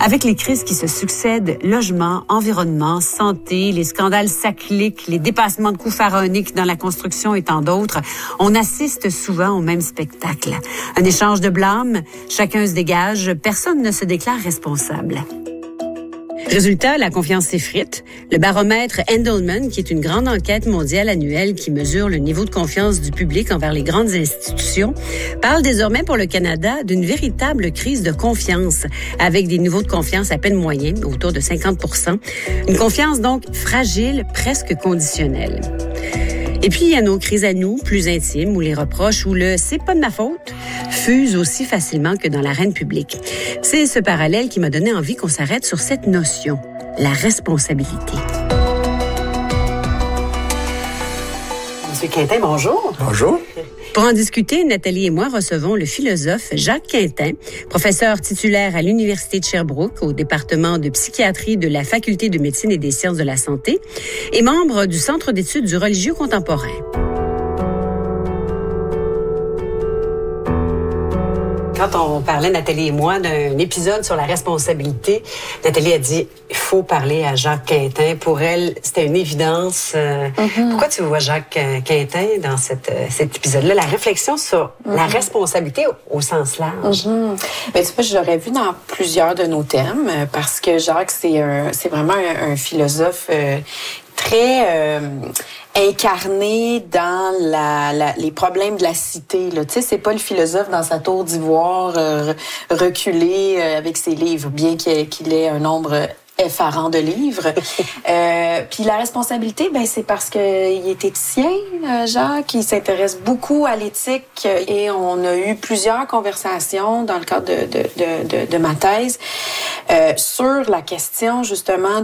Avec les crises qui se succèdent, logement, environnement, santé, les scandales sacliques, les dépassements de coûts pharaoniques dans la construction et tant d'autres, on assiste souvent au même spectacle. Un échange de blâme, chacun se dégage, personne ne se déclare responsable. Résultat, la confiance s'effrite. Le baromètre Endelman, qui est une grande enquête mondiale annuelle qui mesure le niveau de confiance du public envers les grandes institutions, parle désormais pour le Canada d'une véritable crise de confiance, avec des niveaux de confiance à peine moyens, autour de 50%. Une confiance donc fragile, presque conditionnelle. Et puis, il y a nos crises à nous, plus intimes, où les reproches ou le « c'est pas de ma faute » fusent aussi facilement que dans l'arène publique. C'est ce parallèle qui m'a donné envie qu'on s'arrête sur cette notion, la responsabilité. Monsieur Quintin, bonjour. Bonjour. Pour en discuter, Nathalie et moi recevons le philosophe Jacques Quintin, professeur titulaire à l'Université de Sherbrooke au département de psychiatrie de la Faculté de médecine et des sciences de la santé et membre du Centre d'études du religieux contemporain. Quand on parlait, Nathalie et moi, d'un épisode sur la responsabilité, Nathalie a dit « il faut parler à Jacques Quintin ». Pour elle, c'était une évidence. Pourquoi tu vois Jacques Quintin dans cet épisode-là? La réflexion sur la responsabilité au sens large. Ben, tu vois, je l'aurais vu dans plusieurs de nos thèmes parce que Jacques, c'est vraiment un philosophe très incarné dans les problèmes de la cité. Tu sais, c'est pas le philosophe dans sa tour d'ivoire reculé avec ses livres, bien qu'il ait un nombre effarant de livres. Puis la responsabilité, ben c'est parce qu'il est éthicien, Jacques, il s'intéresse beaucoup à l'éthique et on a eu plusieurs conversations dans le cadre de ma thèse sur la question justement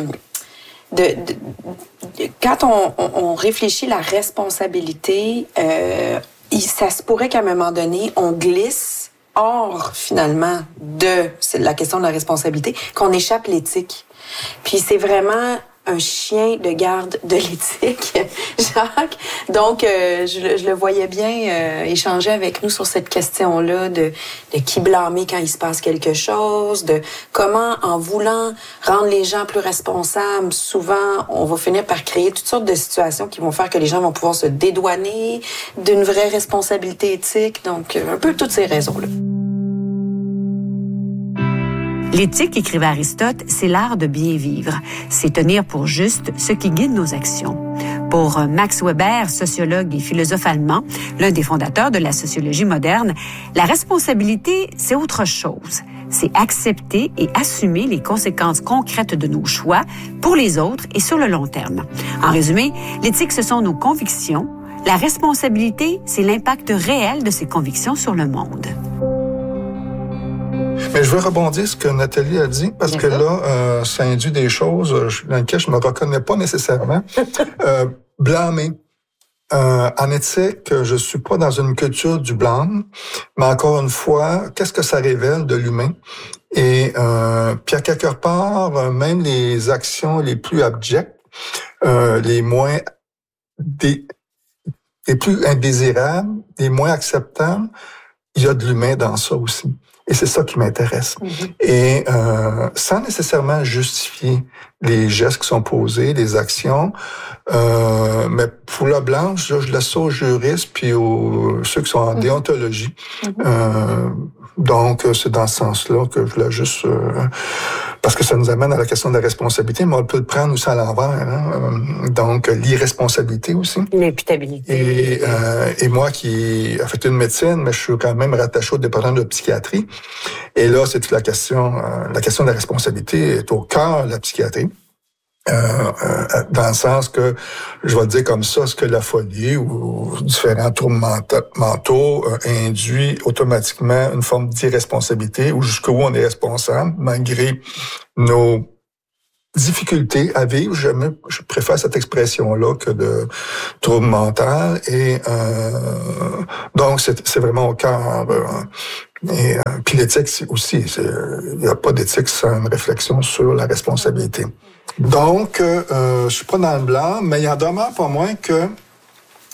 quand on réfléchit la responsabilité, ça se pourrait qu'à un moment donné, on glisse hors, finalement, de la question de la responsabilité, qu'on échappe l'éthique. Puis c'est vraiment un chien de garde de l'éthique, Jacques. Donc, je le voyais bien échanger avec nous sur cette question-là de qui blâmer quand il se passe quelque chose, de comment, en voulant rendre les gens plus responsables, souvent, on va finir par créer toutes sortes de situations qui vont faire que les gens vont pouvoir se dédouaner d'une vraie responsabilité éthique. Donc, un peu toutes ces raisons-là. L'éthique, écrivait Aristote, c'est l'art de bien vivre. C'est tenir pour juste ce qui guide nos actions. Pour Max Weber, sociologue et philosophe allemand, l'un des fondateurs de la sociologie moderne, la responsabilité, c'est autre chose. C'est accepter et assumer les conséquences concrètes de nos choix pour les autres et sur le long terme. En résumé, l'éthique, ce sont nos convictions. La responsabilité, c'est l'impact réel de ces convictions sur le monde. Mais je veux rebondir sur ce que Nathalie a dit, parce que là, ça induit des choses dans lesquelles je me reconnais pas nécessairement. Blâmer. En éthique, je suis pas dans une culture du blâme, mais encore une fois, qu'est-ce que ça révèle de l'humain? Et puis à quelque part, même les actions les plus abjectes, les plus indésirables, les moins acceptables, il y a de l'humain dans ça aussi. Et c'est ça qui m'intéresse. Et sans nécessairement justifier les gestes qui sont posés, les actions, mais pour la blanche, là, je laisse ça aux juristes puis ceux qui sont en déontologie. Donc, c'est dans ce sens-là que je voulais juste... parce que ça nous amène à la question de la responsabilité, mais on peut le prendre aussi à l'envers. Hein? Donc, l'irresponsabilité aussi. L'imputabilité. Et moi qui ai fait une médecine, mais je suis quand même rattaché au département de psychiatrie. Et là, c'est toute la question de la responsabilité est au cœur de la psychiatrie. Dans le sens que, je vais le dire comme ça, ce que la folie ou différents troubles mentaux induit automatiquement une forme d'irresponsabilité ou jusqu'où on est responsable, malgré nos difficultés à vivre. Je préfère cette expression-là que de trouble mental. Et donc, c'est vraiment au cœur. Et puis l'éthique aussi, il n'y a pas d'éthique sans une réflexion sur la responsabilité. Donc, je suis pas dans le blanc, mais il en demeure pas moins que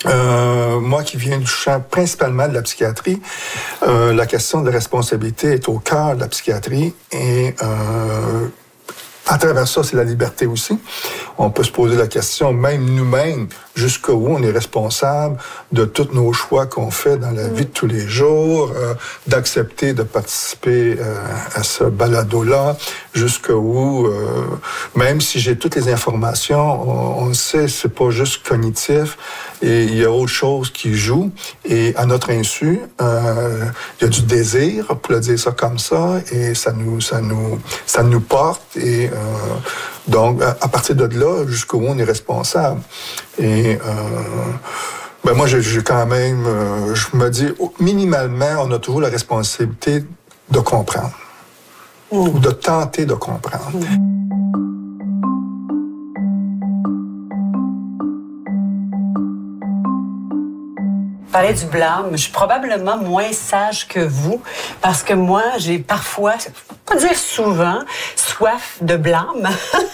Moi qui viens du champ principalement de la psychiatrie, la question de la responsabilité est au cœur de la psychiatrie et à travers ça, c'est la liberté aussi. On peut se poser la question, même nous-mêmes, jusqu'où on est responsable de tous nos choix qu'on fait dans la vie de tous les jours, d'accepter de participer à ce balado-là, jusqu'où, même si j'ai toutes les informations, on le sait, c'est pas juste cognitif, et il y a autre chose qui joue, et à notre insu, il y a du désir, pour le dire ça comme ça, et ça nous porte, et donc, à partir de là, jusqu'où on est responsable. Et moi, j'ai quand même, je me dis, minimalement, on a toujours la responsabilité de comprendre, ou de tenter de comprendre. Parler du blâme, je suis probablement moins sage que vous, parce que moi, j'ai parfois, pas dire souvent, soif de blâme.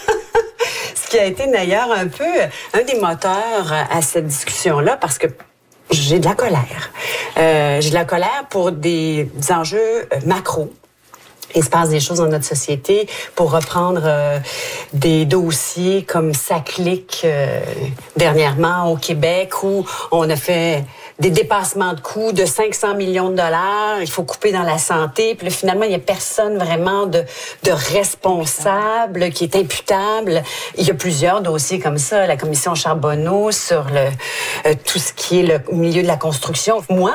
Ce qui a été d'ailleurs un peu un des moteurs à cette discussion-là, parce que j'ai de la colère. J'ai de la colère pour des enjeux macro. Il se passe des choses dans notre société. Pour reprendre des dossiers comme SACLIC dernièrement au Québec, où on a fait des dépassements de coûts de 500 millions de dollars. Il faut couper dans la santé. Puis là, finalement, il n'y a personne vraiment de responsable qui est imputable. Il y a plusieurs dossiers comme ça. La commission Charbonneau sur tout ce qui est le milieu de la construction. Moi...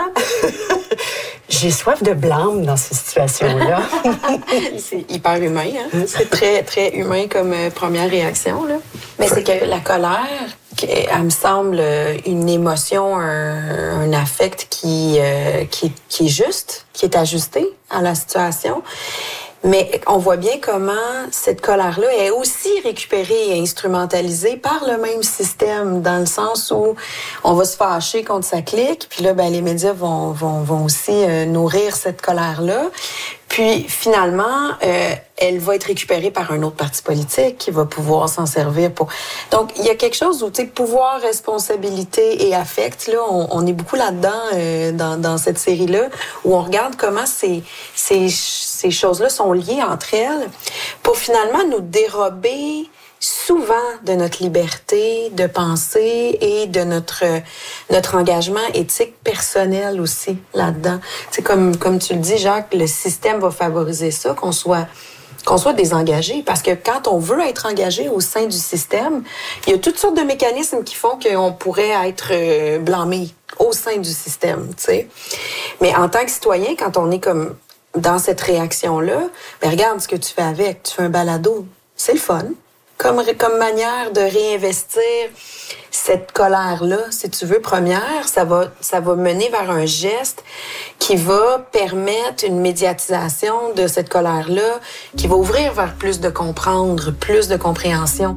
J'ai soif de blâme dans ces situations-là. C'est hyper humain, hein? C'est très, très humain comme première réaction, là. Mais c'est que la colère, elle me semble une émotion, un affect qui est juste, qui est ajusté à la situation. Mais on voit bien comment cette colère-là est aussi récupérée et instrumentalisée par le même système, dans le sens où on va se fâcher contre SACLIC, puis là, les médias vont aussi nourrir cette colère-là. Puis finalement, elle va être récupérée par un autre parti politique qui va pouvoir s'en servir pour... Donc, il y a quelque chose où, tu sais, pouvoir, responsabilité et affect, là, on est beaucoup là-dedans dans cette série-là, où on regarde comment ces choses-là sont liées entre elles pour finalement nous dérober souvent de notre liberté de penser et de notre engagement éthique personnel aussi là-dedans. C'est comme tu le dis, Jacques, le système va favoriser ça, qu'on soit désengagé, parce que quand on veut être engagé au sein du système, il y a toutes sortes de mécanismes qui font qu'on pourrait être blâmé au sein du système, tu sais. Mais en tant que citoyen, quand on est comme dans cette réaction-là, regarde ce que tu fais avec, tu fais un balado, c'est le fun. Comme manière de réinvestir cette colère-là, si tu veux, première, ça va mener vers un geste qui va permettre une médiatisation de cette colère-là, qui va ouvrir vers plus de comprendre, plus de compréhension.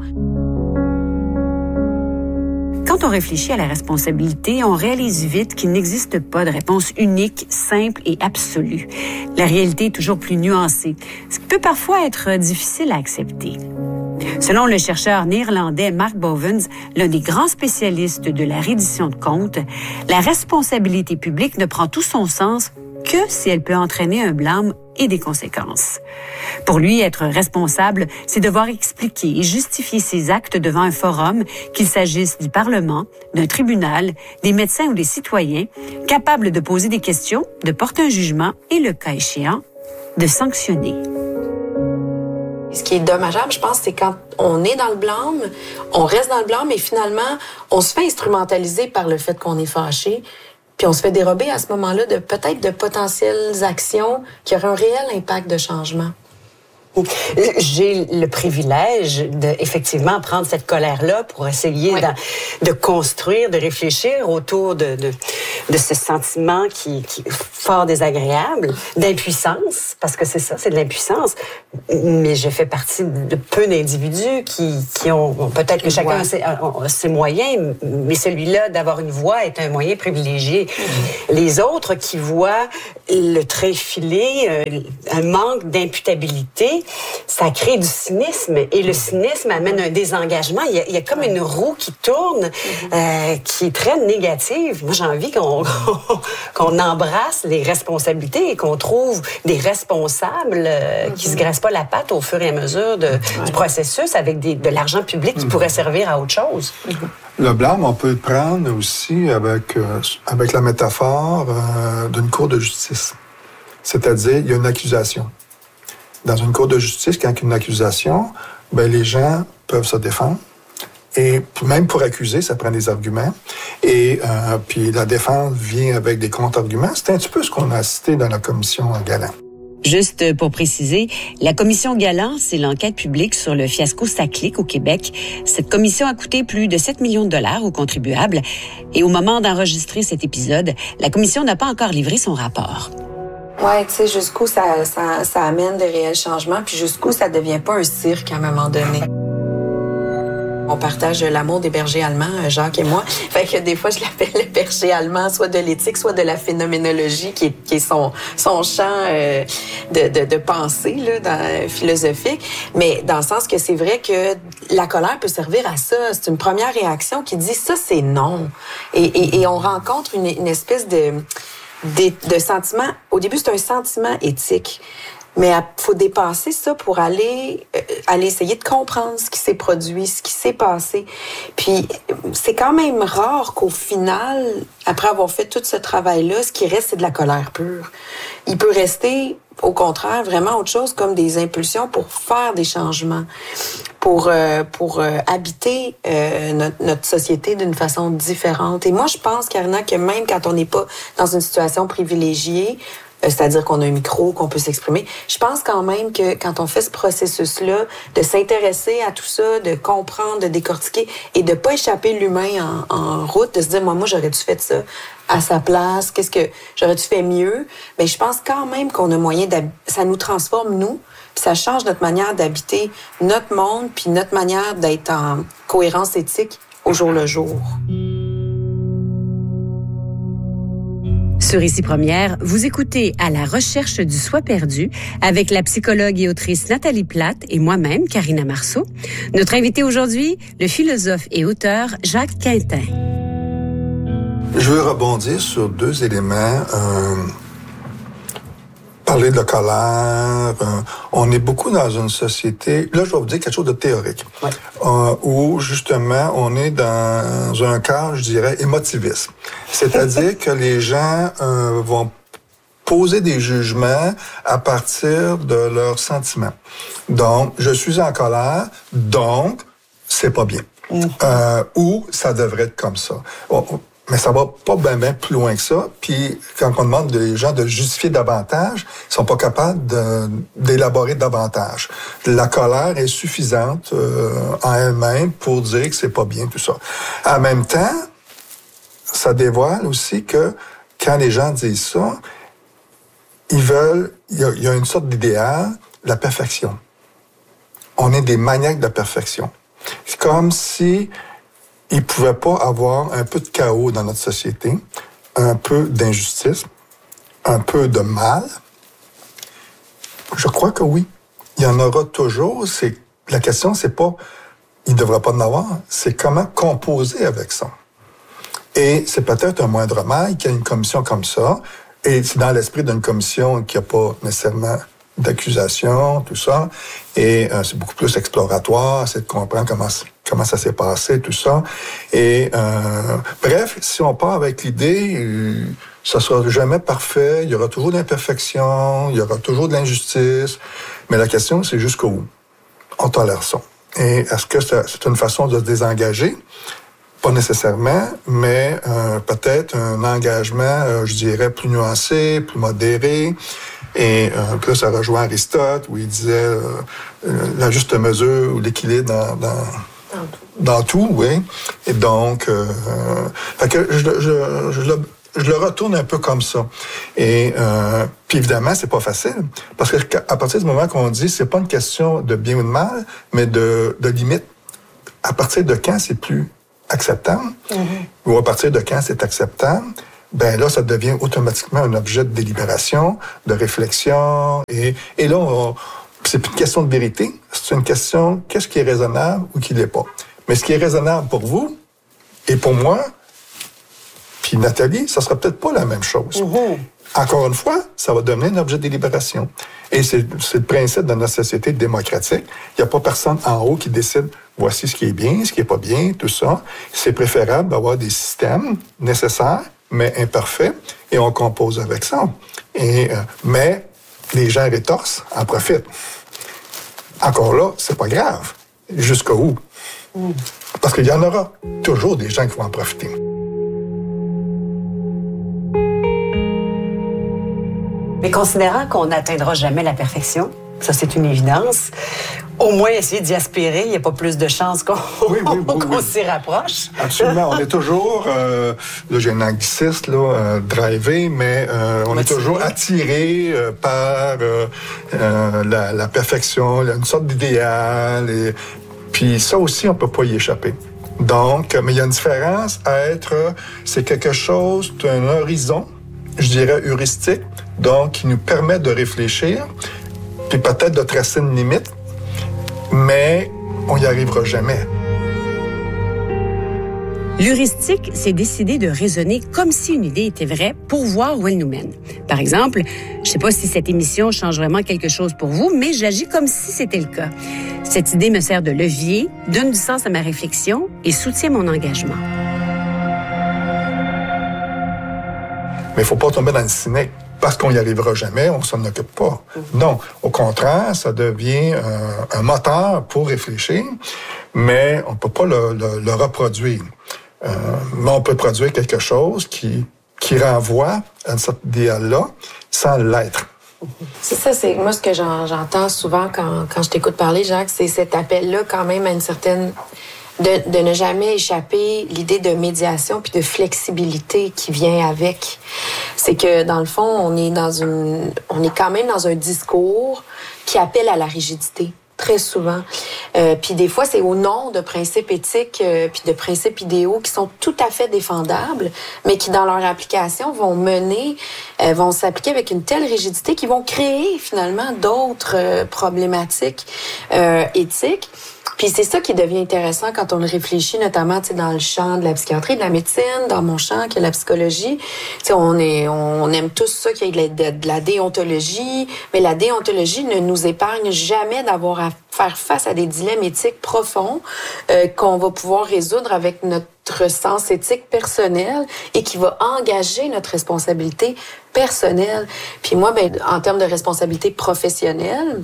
Quand on réfléchit à la responsabilité, on réalise vite qu'il n'existe pas de réponse unique, simple et absolue. La réalité est toujours plus nuancée, ce qui peut parfois être difficile à accepter. Selon le chercheur néerlandais Mark Bovens, l'un des grands spécialistes de la reddition de comptes, la responsabilité publique ne prend tout son sens que si elle peut entraîner un blâme et des conséquences. Pour lui, être responsable, c'est devoir expliquer et justifier ses actes devant un forum, qu'il s'agisse du Parlement, d'un tribunal, des médecins ou des citoyens, capables de poser des questions, de porter un jugement et, le cas échéant, de sanctionner. Ce qui est dommageable, je pense, c'est quand on est dans le blâme, on reste dans le blâme et finalement, on se fait instrumentaliser par le fait qu'on est fâché. Puis on se fait dérober à ce moment-là de peut-être de potentielles actions qui auraient un réel impact de changement. J'ai le privilège de effectivement prendre cette colère-là pour essayer de construire, de réfléchir autour de ce sentiment qui est fort désagréable, d'impuissance, parce que c'est ça, c'est de l'impuissance. Mais je fais partie de peu d'individus qui ont peut-être que chacun a ses moyens, mais celui-là d'avoir une voix est un moyen privilégié. Les autres qui voient le trait filé, un manque d'imputabilité, ça crée du cynisme. Et le cynisme amène un désengagement. Il y a comme une roue qui tourne, qui est très négative. Moi, j'ai envie qu'on embrasse les responsabilités et qu'on trouve des responsables qui se graissent pas la patte au fur et à mesure du processus avec de l'argent public qui pourrait servir à autre chose. Le blâme, on peut le prendre aussi avec la métaphore d'une cour de justice. C'est-à-dire, il y a une accusation. Dans une cour de justice, quand il y a une accusation, les gens peuvent se défendre. Et même pour accuser, ça prend des arguments. Et puis la défense vient avec des contre-arguments. C'est un petit peu ce qu'on a cité dans la commission Galland. Juste pour préciser, la commission Galland, c'est l'enquête publique sur le fiasco SACLIC au Québec. Cette commission a coûté plus de 7 millions de dollars aux contribuables. Et au moment d'enregistrer cet épisode, la commission n'a pas encore livré son rapport. Ouais, tu sais, jusqu'où ça amène de réels changements, puis jusqu'où ça devient pas un cirque à un moment donné. On partage l'amour des bergers allemands, Jacques et moi. Fait que des fois, je l'appelle le berger allemand, soit de l'éthique, soit de la phénoménologie, qui est son champ de pensée là, philosophique. Mais dans le sens que c'est vrai que la colère peut servir à ça. C'est une première réaction qui dit ça, c'est non. Et on rencontre une espèce de sentiment. Au début, c'est un sentiment éthique. Mais il faut dépasser ça pour aller essayer de comprendre ce qui s'est produit, ce qui s'est passé. Puis, c'est quand même rare qu'au final, après avoir fait tout ce travail-là, ce qui reste, c'est de la colère pure. Il peut rester, au contraire, vraiment autre chose comme des impulsions pour faire des changements, pour habiter notre société d'une façon différente. Et moi, je pense, Karina, que même quand on n'est pas dans une situation privilégiée, c'est-à-dire qu'on a un micro, qu'on peut s'exprimer. Je pense quand même que quand on fait ce processus-là, de s'intéresser à tout ça, de comprendre, de décortiquer et de pas échapper l'humain en route, de se dire, moi, j'aurais dû faire ça à sa place, qu'est-ce que j'aurais dû faire mieux? Ben, je pense quand même qu'on a moyen ça nous transforme, nous, puis ça change notre manière d'habiter notre monde, puis notre manière d'être en cohérence éthique au jour le jour. Sur Ici Première, vous écoutez À la recherche du soi perdu avec la psychologue et autrice Nathalie Plate et moi-même, Karina Marceau. Notre invité aujourd'hui, le philosophe et auteur Jacques Quintin. Je veux rebondir sur deux éléments. Parler de la colère. On est beaucoup dans une société... Là, je vais vous dire quelque chose de théorique. Ouais. Où, justement, on est dans un cadre, je dirais, émotiviste. C'est-à-dire que les gens vont poser des jugements à partir de leurs sentiments. Donc, je suis en colère, donc, c'est pas bien. Ou ça devrait être comme ça. Mais ça va pas bien plus loin que ça. Puis, quand on demande des gens de justifier davantage, ils sont pas capables d'élaborer davantage. La colère est suffisante en elle-même pour dire que c'est pas bien tout ça. En même temps, ça dévoile aussi que quand les gens disent ça, ils veulent... Il y a une sorte d'idéal, la perfection. On est des maniaques de la perfection. C'est comme si... il ne pouvait pas avoir un peu de chaos dans notre société, un peu d'injustice, un peu de mal. Je crois que oui. Il y en aura toujours. La question, c'est pas il ne devrait pas en avoir, c'est comment composer avec ça. Et c'est peut-être un moindre mal qu'il y ait une commission comme ça, et c'est dans l'esprit d'une commission qui n'a pas nécessairement d'accusation, tout ça, et c'est beaucoup plus exploratoire, c'est de comprendre comment ça s'est passé, tout ça. Et bref, si on part avec l'idée, ça sera jamais parfait, il y aura toujours de l'imperfection, il y aura toujours de l'injustice, mais la question, c'est jusqu'où on tolère ça. Et est-ce que c'est une façon de se désengager? Pas nécessairement, mais peut-être un engagement, je dirais, plus nuancé, plus modéré. Et là, ça rejoint Aristote, où il disait la juste mesure ou l'équilibre dans tout, oui. Et donc, fait que je le retourne un peu comme ça. Et puis évidemment, c'est pas facile, parce que à partir du moment qu'on dit, c'est pas une question de bien ou de mal, mais de limite. À partir de quand c'est plus acceptable, ou à partir de quand c'est acceptable, ben là, ça devient automatiquement un objet de délibération, de réflexion, et là, c'est plus une question de vérité, c'est une question qu'est-ce qui est raisonnable ou qui l'est pas. Mais ce qui est raisonnable pour vous et pour moi, puis Nathalie, ça sera peut-être pas la même chose. Encore une fois, ça va devenir un objet de délibération. Et c'est le principe de notre société démocratique. Il n'y a pas personne en haut qui décide voici ce qui est bien, ce qui est pas bien, tout ça. C'est préférable d'avoir des systèmes nécessaires, mais imparfaits, et on compose avec ça. Mais les gens rétorcent, en profitent. Encore là, c'est pas grave. Jusqu'où? Parce qu'il y en aura toujours des gens qui vont en profiter. Mais considérant qu'on n'atteindra jamais la perfection, ça c'est une évidence, au moins essayer d'y aspirer, il n'y a pas plus de chances qu'on s'y rapproche. Absolument. On est toujours, là j'ai un anglicisme, drivé, mais on est toujours attiré par la perfection, une sorte d'idéal. Puis ça aussi, on peut pas y échapper. Donc, mais il y a une différence à c'est quelque chose d'un horizon, je dirais heuristique, donc qui nous permet de réfléchir, puis peut-être de tracer une limite, mais on n'y arrivera jamais. L'heuristique, c'est décider de raisonner comme si une idée était vraie pour voir où elle nous mène. Par exemple, je sais pas si cette émission change vraiment quelque chose pour vous, mais j'agis comme si c'était le cas. Cette idée me sert de levier, donne du sens à ma réflexion et soutient mon engagement. Mais il faut pas tomber dans le cynique. Parce qu'on n'y arrivera jamais, on s'en occupe pas. Non, au contraire, ça devient un moteur pour réfléchir, mais on peut pas le reproduire. Mais on peut produire quelque chose qui renvoie à cette idéal-là sans l'être. C'est ça, c'est moi ce que j'entends souvent quand je t'écoute parler, Jacques, c'est cet appel-là quand même à une certaine... De ne jamais échapper l'idée de médiation puis de flexibilité qui vient avec. C'est que dans le fond, on est quand même dans un discours qui appelle à la rigidité très souvent. Puis des fois, c'est au nom de principes éthiques puis de principes idéaux qui sont tout à fait défendables, mais qui dans leur application vont s'appliquer avec une telle rigidité qu'ils vont créer finalement d'autres problématiques éthiques. Puis c'est ça qui devient intéressant quand on le réfléchit, notamment dans le champ de la psychiatrie, de la médecine, dans mon champ qui est la psychologie. On aime tous ça qu'il y ait de la déontologie, mais la déontologie ne nous épargne jamais d'avoir à faire face à des dilemmes éthiques profonds qu'on va pouvoir résoudre avec notre sens éthique personnel et qui va engager notre responsabilité personnelle. Puis moi, en termes de responsabilité professionnelle,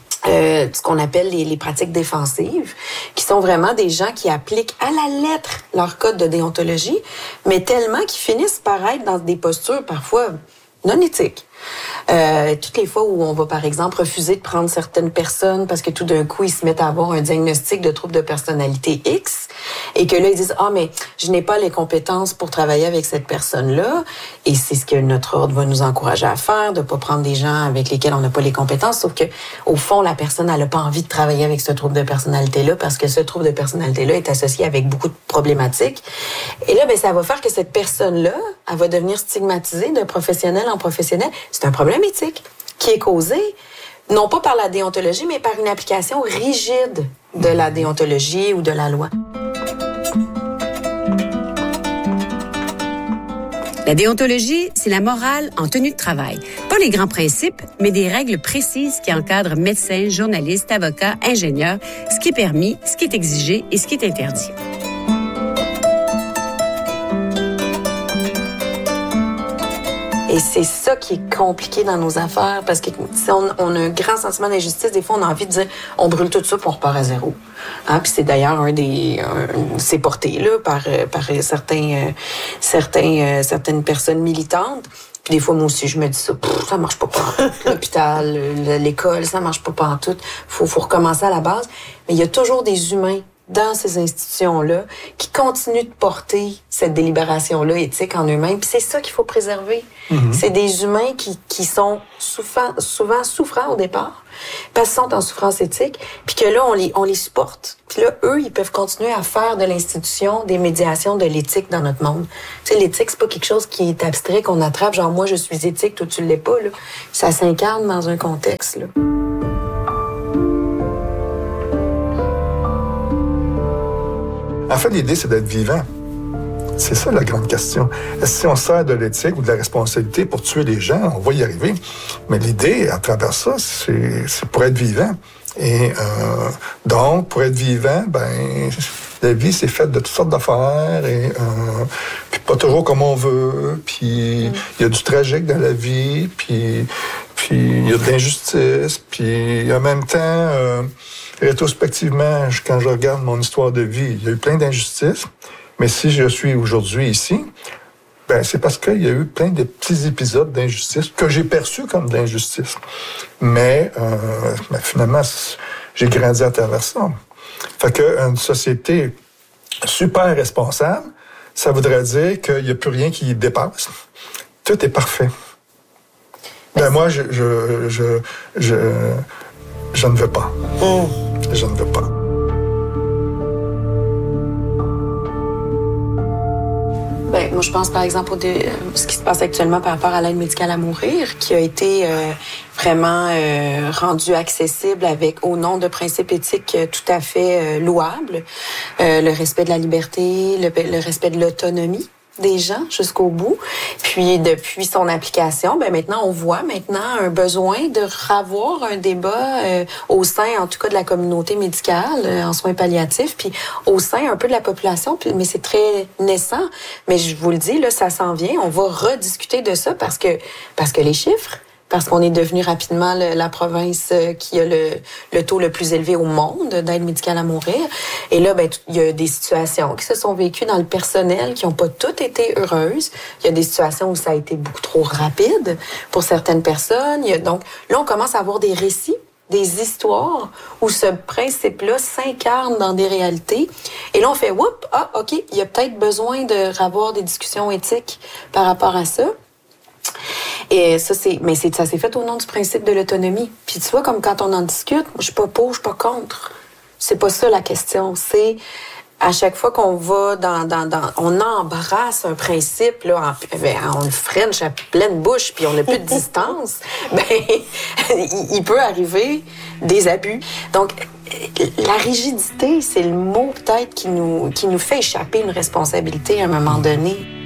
ce qu'on appelle les pratiques défensives, qui sont vraiment des gens qui appliquent à la lettre leur code de déontologie, mais tellement qu'ils finissent par être dans des postures parfois non éthiques. Toutes les fois où on va, par exemple, refuser de prendre certaines personnes parce que tout d'un coup, ils se mettent à avoir un diagnostic de trouble de personnalité X et que là, ils disent « Ah, mais je n'ai pas les compétences pour travailler avec cette personne-là. » Et c'est ce que notre ordre va nous encourager à faire, de ne pas prendre des gens avec lesquels on n'a pas les compétences. Sauf que, au fond, la personne, elle n'a pas envie de travailler avec ce trouble de personnalité-là parce que ce trouble de personnalité-là est associé avec beaucoup de problématiques. Et là, ça va faire que cette personne-là, elle va devenir stigmatisée de professionnel en professionnel. C'est un problème éthique qui est causé, non pas par la déontologie, mais par une application rigide de la déontologie ou de la loi. La déontologie, c'est la morale en tenue de travail. Pas les grands principes, mais des règles précises qui encadrent médecins, journalistes, avocats, ingénieurs, ce qui est permis, ce qui est exigé et ce qui est interdit. Et c'est ça qui est compliqué dans nos affaires, parce que si on a un grand sentiment d'injustice, des fois, on a envie de dire on brûle tout ça puis on repart à zéro. Hein? Puis c'est d'ailleurs c'est porté là par certaines personnes militantes. Puis des fois, moi aussi, je me dis ça, ça marche pas l'hôpital, l'école, ça marche pas en tout. Faut recommencer à la base. Mais il y a toujours des humains dans ces institutions-là qui continuent de porter cette délibération-là éthique en eux-mêmes. Puis c'est ça qu'il faut préserver. Mm-hmm. C'est des humains qui sont souvent souffrants au départ, parce qu'ils sont en souffrance éthique, puis que là, on les supporte. Puis là, eux, ils peuvent continuer à faire de l'institution des médiations de l'éthique dans notre monde. Tu sais, l'éthique, c'est pas quelque chose qui est abstrait, qu'on attrape, genre moi, je suis éthique, toi, tu l'es pas, là. Ça s'incarne dans un contexte, là. En fait, l'idée, c'est d'être vivant. C'est ça la grande question. Si on sert de l'éthique ou de la responsabilité pour tuer les gens, on va y arriver. Mais l'idée, à travers ça, c'est pour être vivant. Et donc, pour être vivant, la vie, c'est faite de toutes sortes d'affaires et puis pas toujours comme on veut. Puis il y a du tragique dans la vie, puis il y a de l'injustice. Puis en même temps, rétrospectivement, quand je regarde mon histoire de vie, il y a eu plein d'injustices. Mais si je suis aujourd'hui ici, c'est parce qu'il y a eu plein de petits épisodes d'injustice que j'ai perçus comme d'injustice. Mais finalement, j'ai grandi à travers ça. Fait qu'une société super responsable, ça voudrait dire qu'il n'y a plus rien qui dépasse. Tout est parfait. Moi, je ne veux pas. Je ne veux pas. Moi, je pense, par exemple, ce qui se passe actuellement par rapport à l'aide médicale à mourir, qui a été vraiment rendu accessible au nom de principes éthiques tout à fait louables. Le respect de la liberté, le respect de l'autonomie des gens jusqu'au bout. Puis, depuis son application, maintenant, on voit un besoin de revoir un débat au sein, en tout cas, de la communauté médicale en soins palliatifs, puis au sein un peu de la population. Mais c'est très naissant. Mais je vous le dis, là, ça s'en vient. On va rediscuter de ça parce que les chiffres, parce qu'on est devenu rapidement la province qui a le taux le plus élevé au monde d'aide médicale à mourir. Et là, il y a des situations qui se sont vécues dans le personnel qui n'ont pas toutes été heureuses. Il y a des situations où ça a été beaucoup trop rapide pour certaines personnes. Donc, là, on commence à avoir des récits, des histoires où ce principe-là s'incarne dans des réalités. Et là, on fait, OK, il y a peut-être besoin d'avoir des discussions éthiques par rapport à ça. Et ça, ça s'est fait au nom du principe de l'autonomie. Puis tu vois, comme quand on en discute, moi, je suis pas pour, je suis pas contre. C'est pas ça la question. C'est à chaque fois qu'on va on embrasse un principe, là, on le french à pleine bouche, puis on n'a plus de distance, il peut arriver des abus. Donc, la rigidité, c'est le mot peut-être qui nous fait échapper une responsabilité à un moment donné.